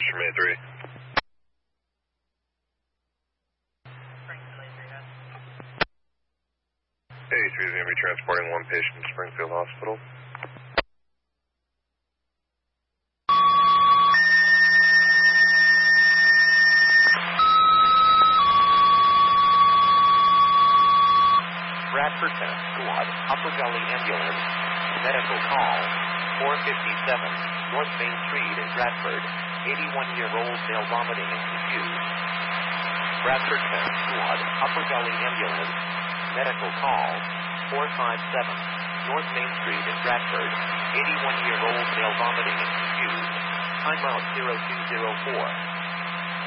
Western Main 3. Hey, 3 is going to be transporting one patient to Springfield Hospital. Bradford Tennis Squad, Upper Gully Ambulance, medical call, 457 North Main Street in Bradford, 81-year-old male vomiting and confused. Bradford Tennis Squad, Upper Gully Ambulance, medical call, 457 North Main Street in Bradford, 81-year-old male vomiting and confused. Timeout 0204.